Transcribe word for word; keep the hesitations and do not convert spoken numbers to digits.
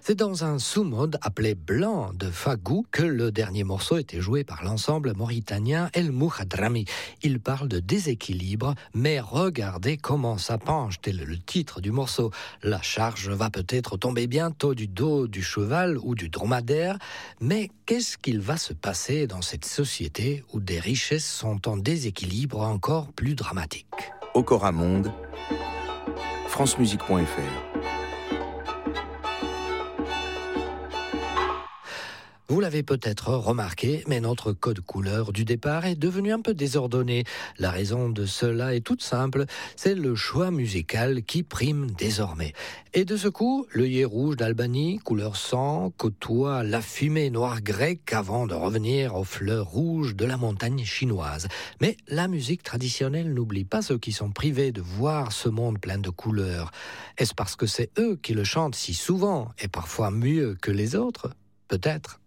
C'est dans un sous-mode appelé Blanc de Fagou que le dernier morceau était joué par l'ensemble mauritanien El Mouhadrami. Il parle de déséquilibre, mais regardez comment ça penche, tel le titre du morceau. La charge va peut-être tomber bientôt du dos du cheval ou du dromadaire, mais qu'est-ce qu'il va se passer dans cette société où des richesses sont en déséquilibre encore plus dramatique? Okora Monde, francemusique point f r. Vous l'avez peut-être remarqué, mais notre code couleur du départ est devenu un peu désordonné. La raison de cela est toute simple, c'est le choix musical qui prime désormais. Et de ce coup, l'œillet rouge d'Albanie, couleur sang, côtoie la fumée noire grecque avant de revenir aux fleurs rouges de la montagne chinoise. Mais la musique traditionnelle n'oublie pas ceux qui sont privés de voir ce monde plein de couleurs. Est-ce parce que c'est eux qui le chantent si souvent et parfois mieux que les autres? Peut-être.